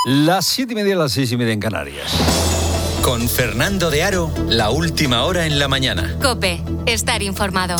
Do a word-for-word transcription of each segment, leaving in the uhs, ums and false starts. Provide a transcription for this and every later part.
Las siete y media, las seis y media en Canarias. Con Fernando de Aro, la última hora en la mañana. COPE, estar informado.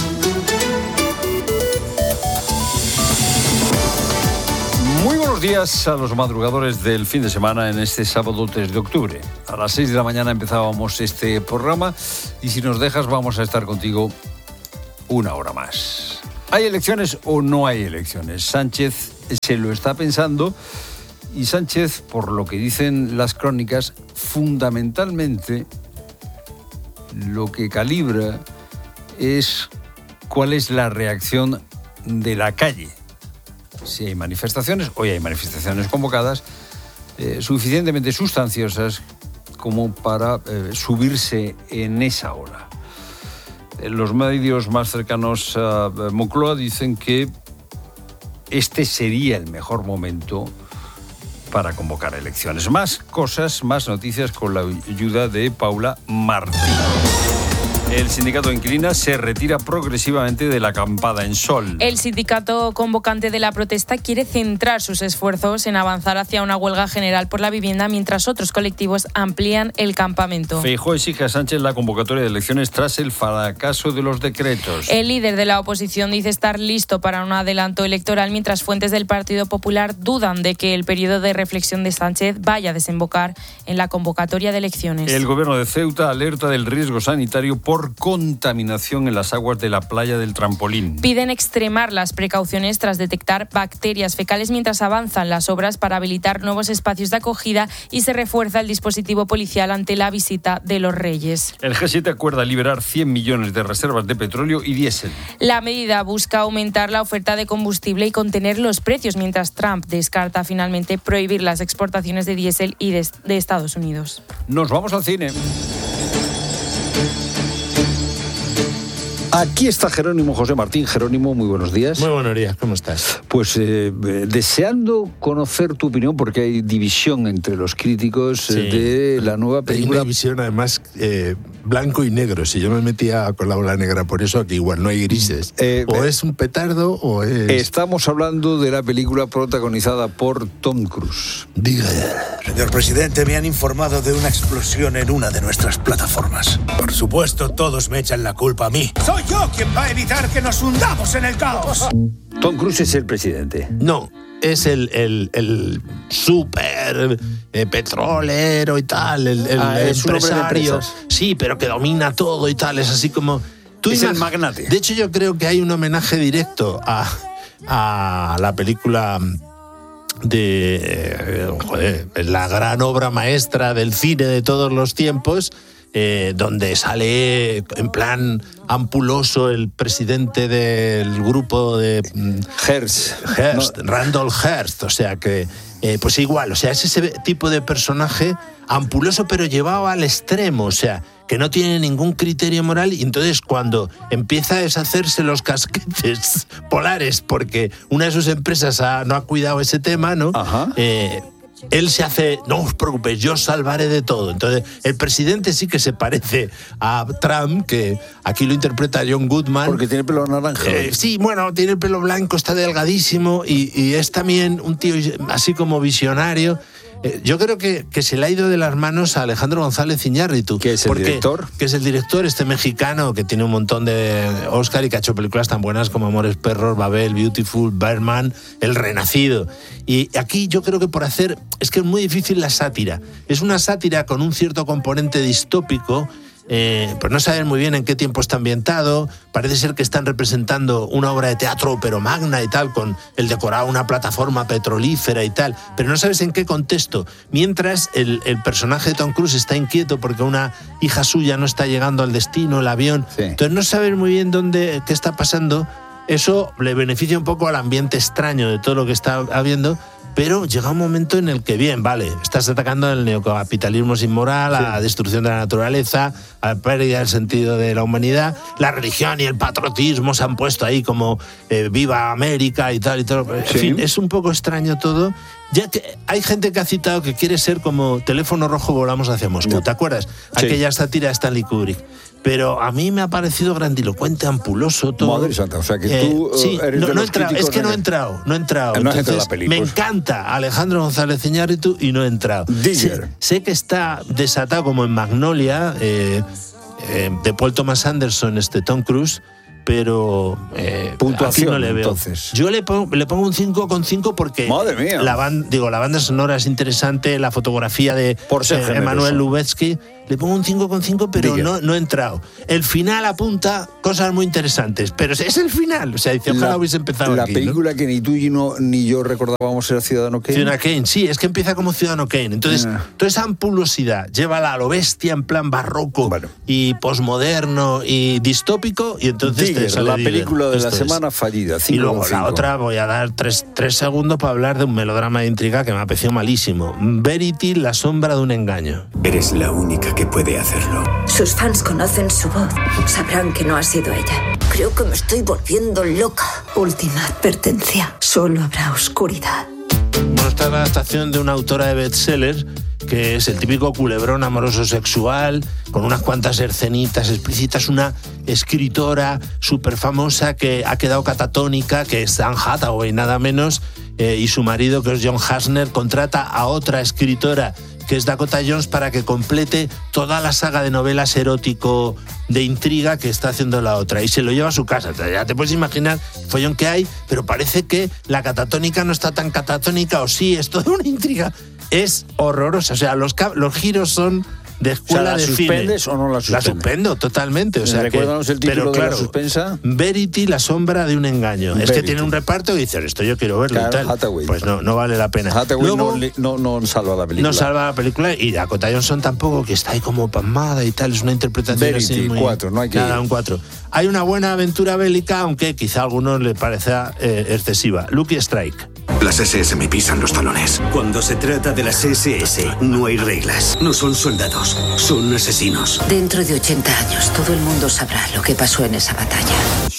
Muy buenos días a los madrugadores del fin de semana en este sábado tres de octubre. A las seis de la mañana empezábamos este programa y si nos dejas vamos a estar contigo una hora más. ¿Hay elecciones o no hay elecciones? Sánchez se lo está pensando y Sánchez, por lo que dicen las crónicas, fundamentalmente lo que calibra es cuál es la reacción de la calle. Si hay manifestaciones, hoy hay manifestaciones convocadas, eh, suficientemente sustanciosas como para eh, subirse en esa ola. Eh, los medios más cercanos a Moncloa dicen que este sería el mejor momento para convocar elecciones. Más cosas, más noticias con la ayuda de Paula Martín. El sindicato de inquilinas se retira progresivamente de la acampada en Sol. El sindicato convocante de la protesta quiere centrar sus esfuerzos en avanzar hacia una huelga general por la vivienda, mientras otros colectivos amplían el campamento. Feijóo exige a Sánchez la convocatoria de elecciones tras el fracaso de los decretos. El líder de la oposición dice estar listo para un adelanto electoral, mientras fuentes del Partido Popular dudan de que el periodo de reflexión de Sánchez vaya a desembocar en la convocatoria de elecciones. El gobierno de Ceuta alerta del riesgo sanitario por contaminación en las aguas de la playa del Trampolín. Piden extremar las precauciones tras detectar bacterias fecales mientras avanzan las obras para habilitar nuevos espacios de acogida y se refuerza el dispositivo policial ante la visita de los Reyes. El G siete acuerda liberar cien millones de reservas de petróleo y diésel. La medida busca aumentar la oferta de combustible y contener los precios, mientras Trump descarta finalmente prohibir las exportaciones de diésel y de, de Estados Unidos. Nos vamos al cine. Aquí está Jerónimo José Martín. Jerónimo, muy buenos días. Muy buenos días, ¿cómo estás? Pues eh, deseando conocer tu opinión, porque hay división entre los críticos sí. de la nueva película. Hay una división, además, eh, blanco y negro. Si yo me metía con la bola negra por eso, aquí igual no hay grises. Eh, o eh, es un petardo o es... Estamos hablando de la película protagonizada por Tom Cruise. Diga. Señor presidente, me han informado de una explosión en una de nuestras plataformas. Por supuesto, todos me echan la culpa a mí. ¡Soy yo quien va a evitar que nos hundamos en el caos! Tom Cruise es el presidente. No, es el, el, el súper eh, petrolero y tal, el, el ah, es empresario. Sí, pero que domina todo y tal, es así como... Tú es el magnate. De hecho, yo creo que hay un homenaje directo a, a la película de eh, joder, la gran obra maestra del cine de todos los tiempos, eh, donde sale en plan ampuloso el presidente del grupo de Hearst, Hearst no. Randolph Hearst, o sea que eh, pues igual, o sea, es ese tipo de personaje ampuloso pero llevado al extremo, o sea, que no tiene ningún criterio moral, y entonces cuando empieza a deshacerse los casquetes polares porque una de sus empresas ha, no ha cuidado ese tema, ¿no? Ajá. Eh, él se hace, no os preocupéis, yo os salvaré de todo. Entonces, el presidente sí que se parece a Trump, que aquí lo interpreta John Goodman. Porque tiene pelo naranja. Eh, sí, bueno, tiene el pelo blanco, está delgadísimo y, y es también un tío así como visionario. Eh, yo creo que, que se le ha ido de las manos a Alejandro González Iñárritu. ¿Que es el porque, director? Que es el director, este mexicano que tiene un montón de Oscar y que ha hecho películas tan buenas como Amores Perros, Babel, Beautiful, Birdman, El Renacido. Y aquí yo creo que por hacer... Es que es muy difícil la sátira. Es una sátira con un cierto componente distópico. Eh, pues no saben muy bien en qué tiempo está ambientado. Parece ser que están representando una obra de teatro pero magna y tal, con el decorado una plataforma petrolífera y tal, pero no sabes en qué contexto. Mientras el, el personaje de Tom Cruise está inquieto porque una hija suya no está llegando al destino, el avión. Sí. Entonces no saben muy bien dónde, qué está pasando. Eso le beneficia un poco al ambiente extraño de todo lo que está habiendo. Pero llega un momento en el que, bien, vale, estás atacando el neocapitalismo sin moral, sí. a la destrucción de la naturaleza, a la pérdida del sentido de la humanidad, la religión y el patriotismo se han puesto ahí como eh, viva América y tal y todo. En sí. fin, es un poco extraño todo. Ya que hay gente que ha citado que quiere ser como Teléfono Rojo, volamos hacia Moscú, ¿te acuerdas? Sí. Aquella sátira de Stanley Kubrick. pero a mí me ha parecido grandilocuente, ampuloso, todo. Madre santa, o sea que Eh, tú sí, eres no, de no los he entrado, críticos es que no he en- entrado, no he entrado. No has entrado en Entonces, la película. me encanta Alejandro González Iñárritu y no he entrado. Digger. Sé, sé que está desatado como en Magnolia, eh, eh, de Paul Thomas Anderson, este Tom Cruise, pero eh, Puntuación, aquí no le veo. entonces. Yo le pongo, le pongo un cinco coma cinco porque Madre mía. la banda, digo, la banda sonora es interesante, la fotografía de Por ser eh, generoso. Emanuel Lubezki. Le pongo un cinco coma cinco, pero Digger. no, no he entrado. El final apunta cosas muy interesantes, pero es el final. O sea, dice, ojalá hubiese empezado la aquí, ¿no? película que ni tú y no, ni yo recordábamos era Ciudadano Kane. Ciudadano Kane, sí, es que empieza como Ciudadano Kane. Entonces, Ah. toda esa ampulosidad, llévala a lo bestia en plan barroco Bueno. y posmoderno y distópico, y entonces Digger, te sale la Digger. película de la Esto es. semana fallida. Y cinco luego coma la cinco. otra, voy a dar tres, tres segundos para hablar de un melodrama de intriga que me ha parecido malísimo. Verity, la sombra de un engaño. Eres la única que puede hacerlo. Sus fans conocen su voz. Sabrán que no ha sido ella. Creo que me estoy volviendo loca. Última advertencia. Solo habrá oscuridad. Bueno, esta es la adaptación de una autora de bestsellers que es el típico culebrón amoroso sexual, con unas cuantas escenitas explícitas, una escritora súper famosa que ha quedado catatónica, que es Anne Hathaway, nada menos, eh, y su marido, que es John Hasner, contrata a otra escritora, que es Dakota Jones, para que complete toda la saga de novelas erótico de intriga que está haciendo la otra, y se lo lleva a su casa. O sea, ya te puedes imaginar el follón que hay, pero parece que la catatónica no está tan catatónica, o sí, es toda una intriga. Es horrorosa, o sea, los, ca- los giros son de escuela ¿la de cine. suspendes o no la La suspendes? suspendo totalmente. O sea, que, Recuérdanos el título pero de la claro, suspensa. Verity, la sombra de un engaño. Es Verity. que tiene un reparto y dices, esto yo quiero verlo Claro, y tal. Hathaway. Pues no, no vale la pena. Hathaway Luego, no, le- no, no salva la película. no salva la película, y Dakota Johnson tampoco, que está ahí como pasmada y tal. Es una interpretación Verity, así muy... cuatro, no hay que Nada, ir. un cuatro. Hay una buena aventura bélica, aunque quizá a algunos les parezca eh, excesiva. Lucky Strike. Las ese ese me pisan los talones. Cuando se trata de las ese ese, no hay reglas. No son soldados, son asesinos. Dentro de ochenta años, todo el mundo sabrá lo que pasó en esa batalla.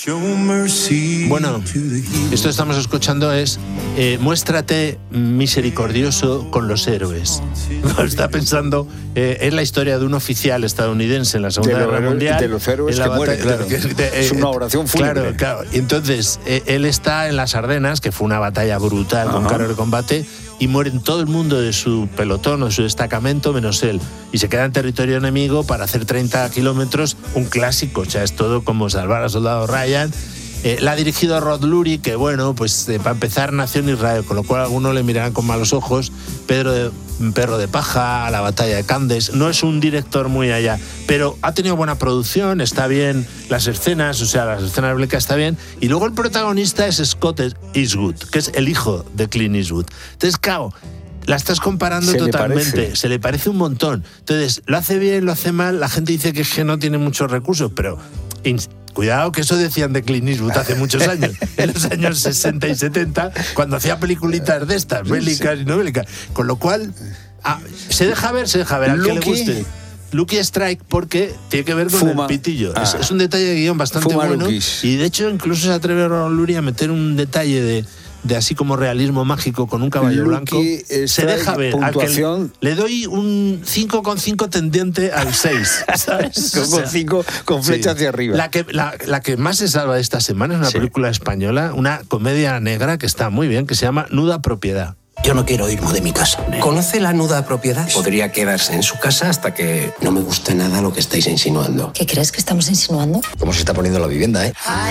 Bueno, esto que estamos escuchando es eh, muéstrate misericordioso con los héroes. Está pensando, eh, es la historia de un oficial estadounidense en la Segunda De los Guerra héroes- Mundial. de los héroes en la que mueren, batalla- claro. de- Es una oración fúnebre. Claro, claro. Y entonces, eh, él está en las Ardenas, que fue una batalla brutal con Ajá. carros de combate, y mueren todo el mundo de su pelotón o de su destacamento menos él. Y se queda en territorio enemigo para hacer treinta kilómetros, un clásico. O sea, es todo como salvar al soldado Ryan. Eh, la ha dirigido Rod Lurie, que bueno, pues eh, para empezar nació en Israel, con lo cual algunos le mirarán con malos ojos. Pedro de, Perro de Paja, La batalla de Candes. No es un director muy allá, pero ha tenido buena producción, está bien las escenas, o sea, las escenas bélicas está bien. Y luego el protagonista es Scott Eastwood, que es el hijo de Clint Eastwood. Entonces, claro, la estás comparando Se le totalmente, parece. se le parece un montón. Entonces, lo hace bien, lo hace mal, la gente dice que es que no tiene muchos recursos, pero ins- cuidado, que eso decían de Clint Eastwood hace muchos años, en los años sesenta y setenta, cuando hacía peliculitas de estas, bélicas y no bélicas. Con lo cual, ah, se deja ver, se deja ver, al que le Lucky. guste. Lucky Strike, porque tiene que ver con Fuma. el pitillo. Ah. Es, es un detalle de guión bastante Fuma bueno. Lucky's. Y de hecho, incluso se atreve Ron Lurie a meter un detalle de, de así como realismo mágico con un caballo Lucky blanco. Se Strike, deja ver. Al que puntuación. le doy un cinco coma cinco tendiente al seis. ¿Sabes? Con O sea, cinco, con flecha sí. hacia arriba. La que, la, la que más se salva de esta semana es una Sí. película española, una comedia negra que está muy bien, que se llama Nuda Propiedad. Yo no quiero irme de mi casa. ¿Conoce la nuda propiedad? Podría quedarse en su casa hasta que... No me gusta nada lo que estáis insinuando. ¿Qué crees que estamos insinuando? ¿Cómo se está poniendo la vivienda, eh?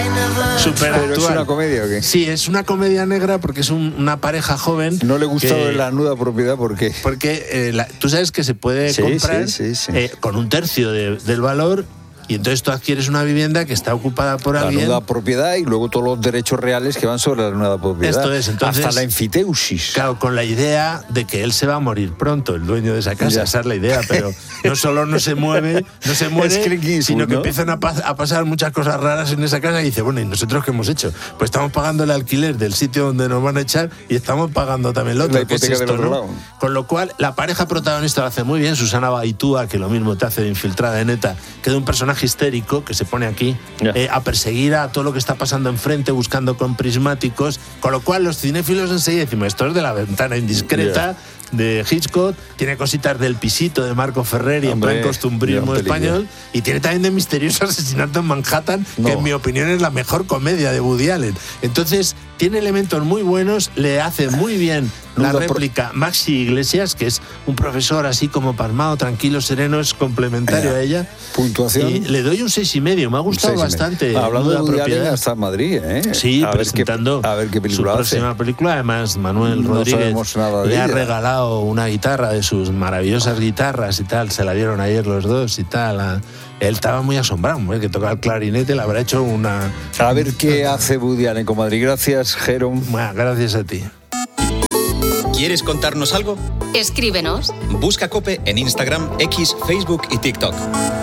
Súper ¿Pero es actual. una comedia o qué? Sí, es una comedia negra porque es un- una pareja joven. No le gustó que- la nuda propiedad porque... Porque eh, la- tú sabes que se puede Sí, comprar sí, sí, sí. eh, con un tercio de- del valor, y entonces tú adquieres una vivienda que está ocupada por La alguien. nuda propiedad y luego todos los derechos reales que van sobre la nuda propiedad. Esto es, entonces- hasta la enfiteusis. Claro, con la idea de que él se va a morir pronto, el dueño de esa casa, Ya. esa es la idea, pero no solo no se mueve, no se muere, Es Clint Eastwood, sino que ¿no? empiezan a, pa- a pasar muchas cosas raras en esa casa y dice, bueno, ¿y nosotros qué hemos hecho? Pues estamos pagando el alquiler del sitio donde nos van a echar y estamos pagando también lo otro. La ¿Qué es hipoteca del esto, otro no? lado. Con lo cual, la pareja protagonista lo hace muy bien, Susana Baitúa, que lo mismo te hace de infiltrada de neta, que de un personaje histérico que se pone aquí Ya. eh, a perseguir a todo lo que está pasando enfrente, buscando con prismáticos, con lo cual los cinéfilos enseguida decimos, esto es de La ventana indiscreta, de Hitchcock, tiene cositas del Pisito de Marco Ferreri, hombre, en plan costumbrismo español, y tiene también de Misterioso Asesinato en Manhattan, no. que en mi opinión es la mejor comedia de Woody Allen. Entonces, tiene elementos muy buenos, le hace muy bien la Nunca réplica pro... Maxi Iglesias, que es un profesor así como pasmado, tranquilo, sereno, es complementario eh, a ella. Puntuación. Y le doy un seis y medio, me ha gustado bastante. Hablando de Woody Allen, hasta en Madrid, ¿eh? Sí, a presentando ver qué, a ver qué película su hace. próxima película. Además, Manuel no Rodríguez nada de le ella. ha regalado una guitarra de sus maravillosas guitarras y tal. Se la dieron ayer los dos y tal. A... Él estaba muy asombrado, ¿eh? Que tocaba el clarinete, le habrá hecho una... A ver qué hace Woody Allen con Madrid. Gracias, Jerome. Bueno, gracias a ti. ¿Quieres contarnos algo? Escríbenos. Busca COPE en Instagram, X, Facebook y TikTok.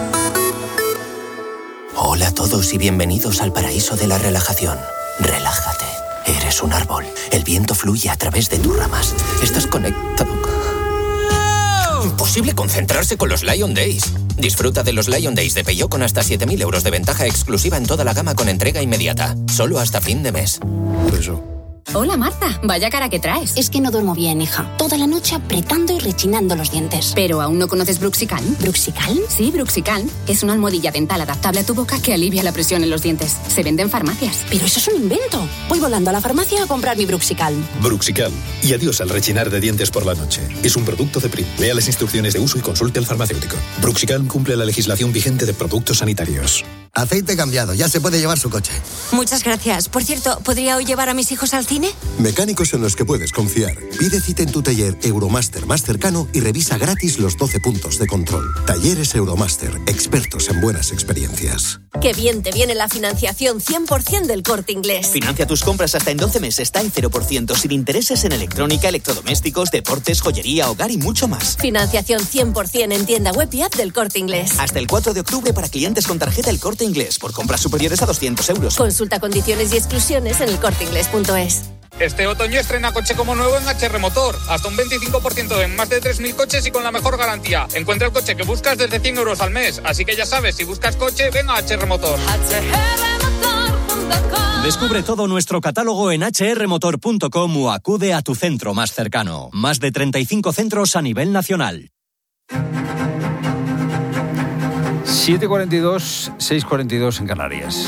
Hola a todos y bienvenidos al paraíso de la relajación. Relájate. Eres un árbol. El viento fluye a través de tus ramas. Estás conectado. Imposible concentrarse con los Lion Days. Disfruta de los Lion Days de Peugeot con hasta siete mil euros de ventaja exclusiva en toda la gama con entrega inmediata. Solo hasta fin de mes. Eso. Hola Marta, vaya cara que traes. Es que no duermo bien, hija. Toda la noche apretando y rechinando los dientes. ¿Pero aún no conoces Bruxicalm? ¿Bruxicalm? Sí, Bruxicalm. Es una almohadilla dental adaptable a tu boca que alivia la presión en los dientes. Se vende en farmacias. Pero eso es un invento. Voy volando a la farmacia a comprar mi Bruxicalm. Bruxicalm. Y adiós al rechinar de dientes por la noche. Es un producto de Prim. Lea las instrucciones de uso y consulte al farmacéutico. Bruxicalm cumple la legislación vigente de productos sanitarios. Aceite cambiado, ya se puede llevar su coche. Muchas gracias. Por cierto, ¿podría hoy llevar a mis hijos al cine? Mecánicos en los que puedes confiar. Pide cita en tu taller Euromaster más cercano y revisa gratis los doce puntos de control. Talleres Euromaster, expertos en buenas experiencias. Qué bien te viene la financiación cien por ciento del Corte Inglés. Financia tus compras hasta en doce meses, está en cero por ciento, sin intereses en electrónica, electrodomésticos, deportes, joyería, hogar y mucho más. Financiación cien por ciento en tienda web y app del Corte Inglés. Hasta el cuatro de octubre para clientes con tarjeta El Corte Inglés, por compras superiores a doscientos euros. Consulta condiciones y exclusiones en el corte inglés punto es. Este otoño estrena coche como nuevo en H R Motor. Hasta un veinticinco por ciento en más de tres mil coches y con la mejor garantía. Encuentra el coche que buscas desde cien euros al mes. Así que ya sabes, si buscas coche, ven a H R Motor. Descubre todo nuestro catálogo en hache erre motor punto com o acude a tu centro más cercano. Más de treinta y cinco centros a nivel nacional. siete cuarenta y dos, seis cuarenta y dos en Canarias.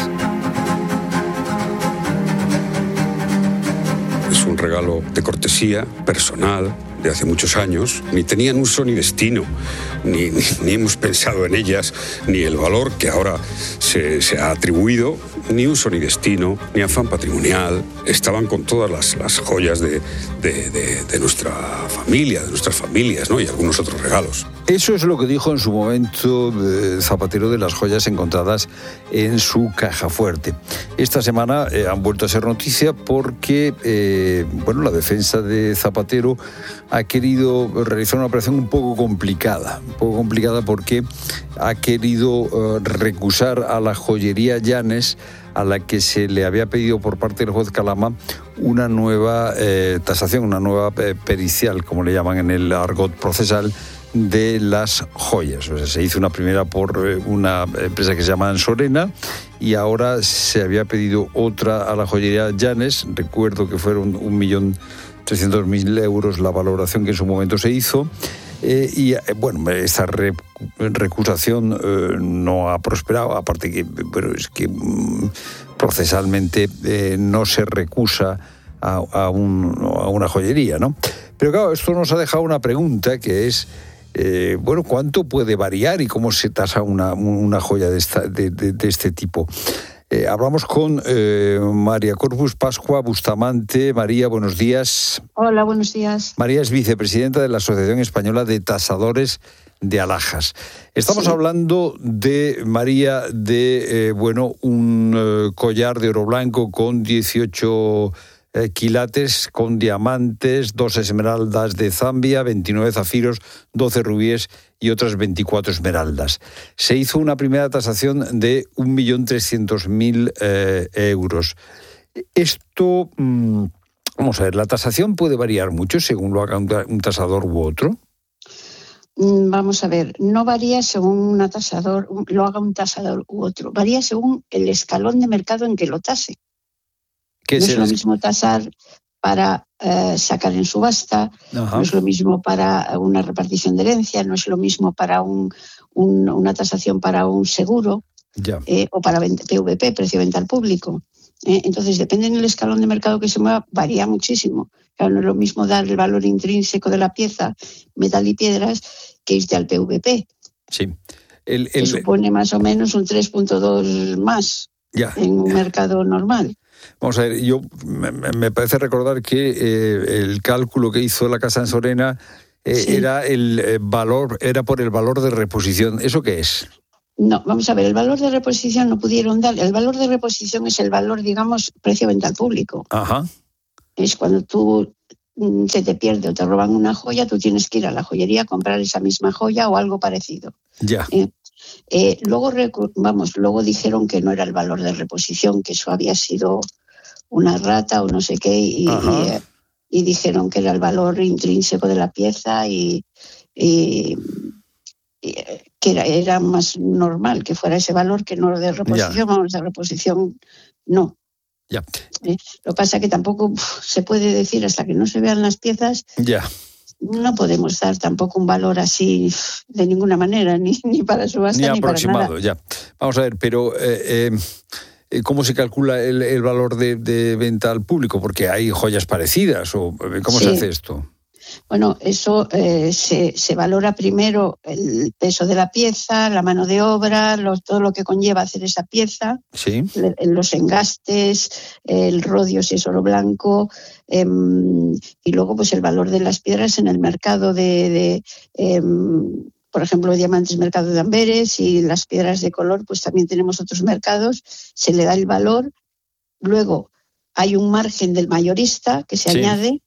Es un regalo de cortesía personal de hace muchos años. Ni tenían uso ni destino, ni, ni, ni hemos pensado en ellas, ni el valor que ahora se, se ha atribuido, ni uso ni destino, ni afán patrimonial. Estaban con todas las, las joyas de, de, de, de nuestra familia, de nuestras familias, ¿no? Y algunos otros regalos. Eso es lo que dijo en su momento Zapatero de las joyas encontradas en su caja fuerte. Esta semana eh, han vuelto a ser noticia porque eh, bueno, la defensa de Zapatero ha querido realizar una operación un poco complicada, un poco complicada porque ha querido uh, recusar a la joyería Llanes, a la que se le había pedido por parte del juez Calama una nueva eh, tasación, una nueva eh, pericial, como le llaman en el argot procesal, de las joyas. O sea, se hizo una primera por eh, una empresa que se llama Ansorena y ahora se había pedido otra a la joyería Llanes. Recuerdo que fueron un millón trescientos mil euros la valoración que en su momento se hizo. Eh, y eh, bueno, esta re, recusación eh, no ha prosperado, aparte que bueno, es que mm, procesalmente eh, no se recusa a, a, un, a una joyería, ¿no? Pero claro, esto nos ha dejado una pregunta que es, eh, bueno, ¿cuánto puede variar y cómo se tasa una, una joya de, esta, de, de, de este tipo? Eh, hablamos con eh, María Corpus Pascua Bustamante. María, buenos días. Hola, buenos días. María es vicepresidenta de la Asociación Española de Tasadores de Alhajas. Estamos sí. hablando de, María, de eh, bueno, un eh, collar de oro blanco con dieciocho eh, quilates, con diamantes, dos esmeraldas de Zambia, veintinueve zafiros, doce rubíes y otras veinticuatro esmeraldas. Se hizo una primera tasación de un millón trescientos mil euros. Esto, mmm, vamos a ver, ¿la tasación puede variar mucho según lo haga un tasador u otro? Vamos a ver, no varía según una tasador, lo haga un tasador u otro, varía según el escalón de mercado en que lo tase. ¿Qué no es, es el... lo mismo tasar para eh, sacar en subasta, Ajá. no es lo mismo para una repartición de herencia, no es lo mismo para un, un, una tasación para un seguro Ya. eh, o para P V P, precio de venta al público. Eh, entonces, depende del escalón de mercado que se mueva, varía muchísimo. Claro, no es lo mismo dar el valor intrínseco de la pieza, metal y piedras, que irte al P V P. Sí. El, Que el, supone más o menos un tres punto dos más ya. en un mercado normal. Vamos a ver, yo me, me parece recordar que eh, el cálculo que hizo la Casa Ansorena eh, Sí. era el eh, valor, era por el valor de reposición. ¿Eso qué es? No, vamos a ver, el valor de reposición no pudieron dar. El valor de reposición es el valor, digamos, precio de venta al público. Ajá. Es cuando tú mm, se te pierde o te roban una joya, tú tienes que ir a la joyería a comprar esa misma joya o algo parecido. Ya. Eh, eh, luego, recu- vamos, luego dijeron que no era el valor de reposición, que eso había sido una rata o no sé qué, y, y, Ajá. eh, y dijeron que era el valor intrínseco de la pieza y, y- y, eh, que era, era más normal que fuera ese valor que no de reposición. Vamos, de reposición no. Ya. Eh, Lo que pasa es que tampoco uf, se puede decir hasta que no se vean las piezas. Ya. No podemos dar tampoco un valor así uf, de ninguna manera, ni, ni para subasta Ni ni, para aproximado, nada. ya. Vamos a ver, pero eh, eh, ¿cómo se calcula el, el valor de, de venta al público? Porque hay joyas parecidas, o ¿cómo Sí. se hace esto? Bueno, eso eh, se, se valora primero el peso de la pieza, la mano de obra, lo- todo lo que conlleva hacer esa pieza, Sí. le- los engastes, el rodio si es oro blanco, em, y luego pues el valor de las piedras en el mercado de, de, em, por ejemplo, diamantes, mercado de Amberes, y las piedras de color, pues también tenemos otros mercados, se le da el valor, luego hay un margen del mayorista que se Sí. añade,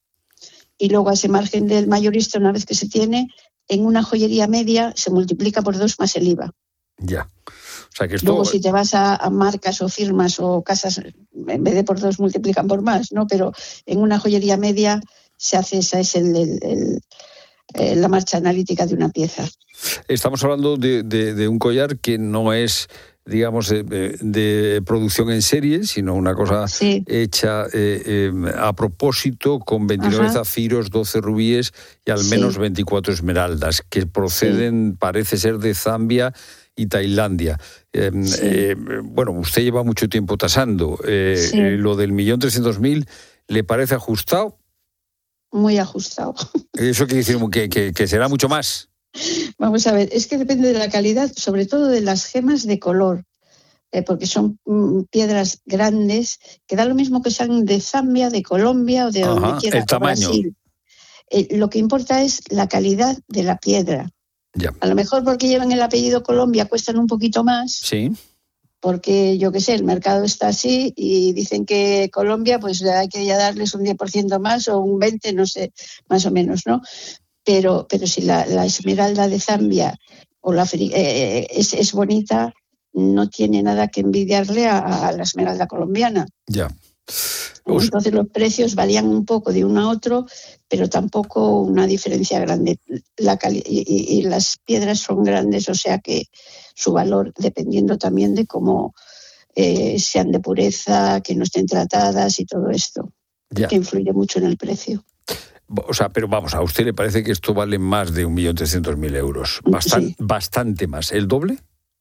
y luego a ese margen del mayorista, una vez que se tiene, en una joyería media se multiplica por dos más el I V A. Ya. O sea que esto... Luego, si te vas a, a marcas o firmas o casas, en vez de por dos multiplican por más, ¿no? Pero en una joyería media se hace, esa es el, el- el- eh, la marcha analítica de una pieza. Estamos hablando de, de- de un collar que no es, digamos, de, de producción en serie, sino una cosa Sí. hecha eh, eh, a propósito, con veintinueve Ajá. zafiros, doce rubíes y al Sí. menos veinticuatro esmeraldas, que proceden, parece ser, de Zambia y Tailandia. Eh, Sí. eh, bueno, usted lleva mucho tiempo tasando. Eh, Sí. eh, lo del millón trescientos mil, ¿le parece ajustado? Muy ajustado. ¿Eso quiere decir que, que, que será mucho más? Vamos a ver, es que depende de la calidad, sobre todo de las gemas de color, eh, porque son mm, piedras grandes, que da lo mismo que sean de Zambia, de Colombia o de Ajá, donde quiera, el o tamaño. Brasil. Eh, lo que importa es la calidad de la piedra. Ya. A lo mejor porque llevan el apellido Colombia cuestan un poquito más, Sí. porque yo qué sé, el mercado está así y dicen que Colombia pues hay que ya darles un diez por ciento más o un veinte por ciento, no sé, más o menos, ¿no? Pero, pero si la, la esmeralda de Zambia o la fri- eh, es, es bonita, no tiene nada que envidiarle a, a la esmeralda colombiana. Ya. Os- Entonces los precios varían un poco de uno a otro, pero tampoco una diferencia grande. La cali- y, y- y las piedras son grandes, o sea que su valor, dependiendo también de cómo eh, sean de pureza, que no estén tratadas y todo esto, Ya. que influye mucho en el precio. O sea, pero vamos, ¿a usted le parece que esto vale más de un millón trescientos mil euros? Bastan- Sí. Bastante más. ¿El doble?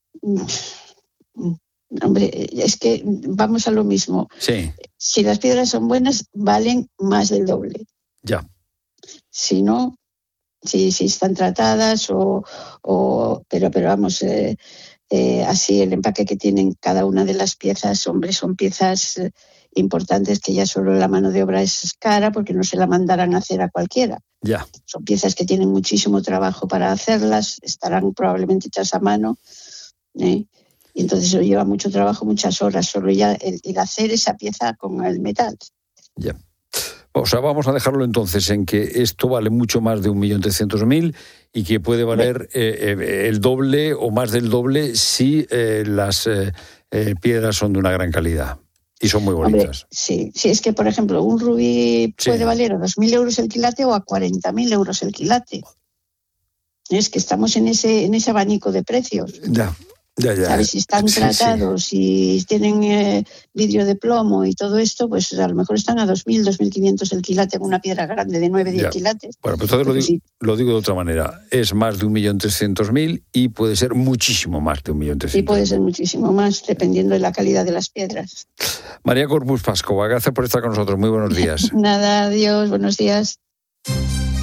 Hombre, es que vamos a lo mismo. Sí, Si las piedras son buenas, valen más del doble. ya. Si no, si, si están tratadas o, o pero, pero vamos, eh, eh, así el empaque que tienen cada una de las piezas, hombre, son piezas eh, importantes que ya solo la mano de obra es cara porque no se la mandarán a hacer a cualquiera. Ya. Son piezas que tienen muchísimo trabajo para hacerlas, estarán probablemente hechas a mano, ¿eh? Y entonces eso lleva mucho trabajo, muchas horas, solo ya el, el hacer esa pieza con el metal. Ya. O sea, vamos a dejarlo entonces en que esto vale mucho más de un millón trescientos mil y que puede valer eh, eh, el doble o más del doble si eh, las eh, eh, piedras son de una gran calidad y son muy Hombre, bonitas. sí, sí, es que, por ejemplo, un rubí Sí. puede valer a dos mil euros el quilate o a cuarenta mil euros el quilate. Es que estamos en ese, en ese abanico de precios. Ya. Ya, ya. ¿Sabes? Si están Sí, tratados y tienen eh, vidrio de plomo y todo esto, pues a lo mejor están a dos mil, dos mil quinientos el quilate en una piedra grande de nueve, diez Ya. quilates. Bueno, pues entonces lo digo, Sí. lo digo de otra manera. Es más de un millón trescientos mil y puede ser muchísimo más de un millón Y trescientos. puede ser muchísimo más, dependiendo de la calidad de las piedras. María Corpus Pascova, gracias por estar con nosotros. Muy buenos días. Nada, adiós, buenos días.